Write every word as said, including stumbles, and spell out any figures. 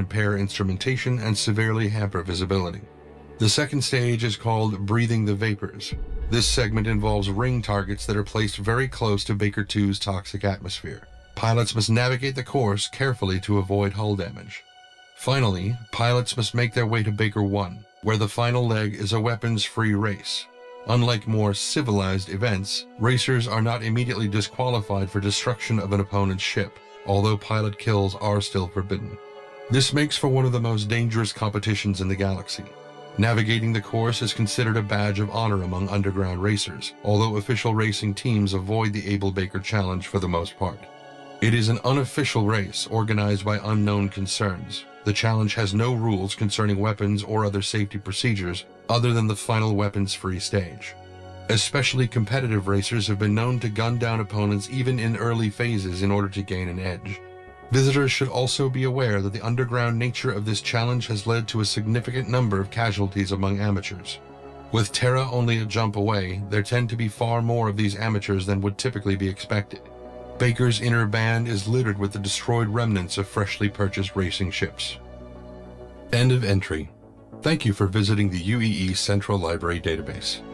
impair instrumentation and severely hamper visibility. The second stage is called Breathing the Vapors. This segment involves ring targets that are placed very close to Baker two's toxic atmosphere. Pilots must navigate the course carefully to avoid hull damage. Finally, pilots must make their way to Baker one, where the final leg is a weapons-free race. Unlike more civilized events, racers are not immediately disqualified for destruction of an opponent's ship, although pilot kills are still forbidden. This makes for one of the most dangerous competitions in the galaxy. Navigating the course is considered a badge of honor among underground racers, although official racing teams avoid the Able Baker Challenge for the most part. It is an unofficial race organized by unknown concerns. The challenge has no rules concerning weapons or other safety procedures other than the final weapons-free stage. Especially competitive racers have been known to gun down opponents even in early phases in order to gain an edge. Visitors should also be aware that the underground nature of this challenge has led to a significant number of casualties among amateurs. With Terra only a jump away, there tend to be far more of these amateurs than would typically be expected. Baker's inner band is littered with the destroyed remnants of freshly purchased racing ships. End of entry. Thank you for visiting the U E E Central Library database.